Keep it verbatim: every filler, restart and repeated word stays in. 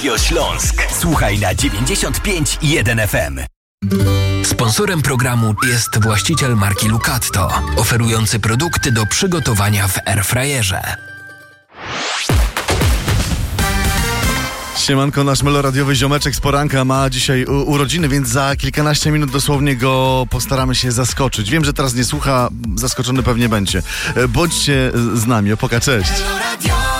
Radio Śląsk. Słuchaj na dziewięćdziesiąt pięć i jeden F M. Sponsorem programu jest właściciel marki Lucatto, oferujący produkty do przygotowania w airfryerze. Siemanko, nasz meloradiowy ziomeczek z poranka ma dzisiaj u- urodziny, więc za kilkanaście minut dosłownie go postaramy się zaskoczyć. Wiem, że teraz nie słucha, zaskoczony pewnie będzie. Bądźcie z nami, Opoka, cześć.